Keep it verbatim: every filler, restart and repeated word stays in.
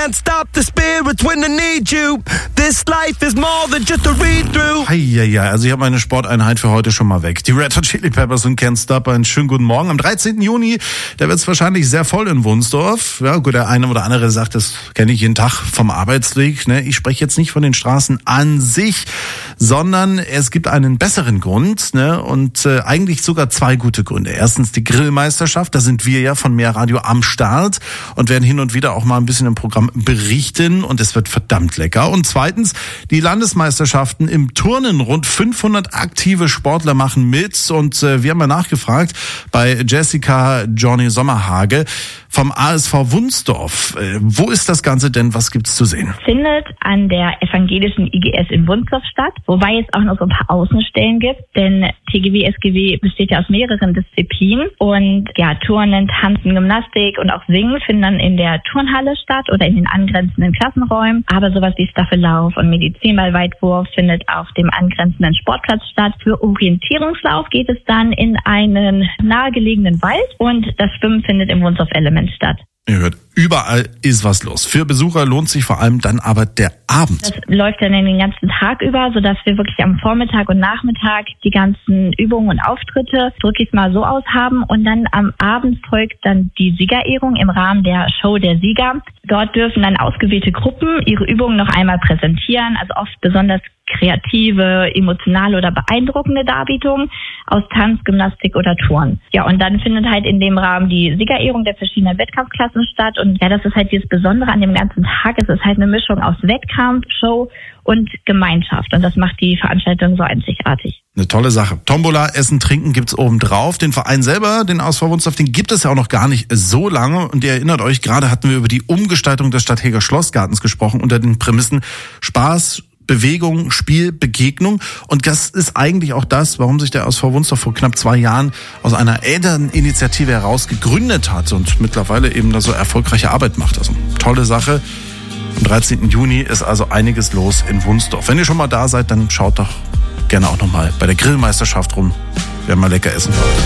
can't stop the spirits when they need you. This life is more than just a read-through. Ja, also ich habe meine Sporteinheit für heute schon mal weg. Die Red Hot Chili Peppers und Can't Stop. Einen schönen guten Morgen. Am dreizehnten Juni, da wird es wahrscheinlich sehr voll in Wunsdorf. Ja, gut, der eine oder andere sagt, das kenne ich jeden Tag vom Arbeitsweg. Ne? Ich spreche jetzt nicht von den Straßen an sich, sondern es gibt einen besseren Grund, ne? Und äh, eigentlich sogar zwei gute Gründe. Erstens die Grillmeisterschaft, da sind wir ja von Mehr Radio am Start und werden hin und wieder auch mal ein bisschen im Programm berichten und es wird verdammt lecker. Und zweitens die Landesmeisterschaften im Turnen. Rund fünfhundert aktive Sportler machen mit und äh, wir haben mal nachgefragt bei Jessica Johnny Sommerhage vom A S V Wunsdorf. Äh, wo ist das Ganze denn? Was gibt's zu sehen? Findet an der evangelischen I G S in Wunsdorf statt, wobei es auch noch so ein paar Außenstellen gibt, denn T G W S G W besteht ja aus mehreren Disziplinen und ja, Turnen, Tanzen, Gymnastik und auch Singen finden dann in der Turnhalle statt oder in den angrenzenden Klassenräumen, aber sowas wie Staffellauf und Medizinballweitwurf findet auf dem angrenzenden Sportplatz statt. Für Orientierungslauf geht es dann in einen nahegelegenen Wald und das Schwimmen findet im Wunsdorf Element statt. Ihr hört, überall ist was los. Für Besucher lohnt sich vor allem dann aber der Abend. Das läuft dann den ganzen Tag über, sodass wir wirklich am Vormittag und Nachmittag die ganzen Übungen und Auftritte, drücke ich es mal so aus, haben. Und dann am Abend folgt dann die Siegerehrung im Rahmen der Show der Sieger. Dort dürfen dann ausgewählte Gruppen ihre Übungen noch einmal präsentieren, also oft besonders kreative, emotionale oder beeindruckende Darbietungen aus Tanz, Gymnastik oder Turnen. Ja, und dann findet halt in dem Rahmen die Siegerehrung der verschiedenen Wettkampfklassen statt. Und ja, das ist halt dieses Besondere an dem ganzen Tag. Es ist halt eine Mischung aus Wettkampf, Show und Gemeinschaft. Und das macht die Veranstaltung so einzigartig. Eine tolle Sache. Tombola, Essen, Trinken gibt's obendrauf. Den Verein selber, den A S V Wunsdorf, den gibt es ja auch noch gar nicht so lange. Und ihr erinnert euch, gerade hatten wir über die Umgestaltung des Stadtheger Schlossgartens gesprochen unter den Prämissen Spaß, Bewegung, Spiel, Begegnung. Und das ist eigentlich auch das, warum sich der A S V Wunsdorf vor knapp zwei Jahren aus einer Elterninitiative heraus gegründet hat und mittlerweile eben da so erfolgreiche Arbeit macht. Also tolle Sache. Am dreizehnten Juni ist also einiges los in Wunsdorf. Wenn ihr schon mal da seid, dann schaut doch gerne auch nochmal bei der Grillmeisterschaft rum. Wir werden mal lecker essen.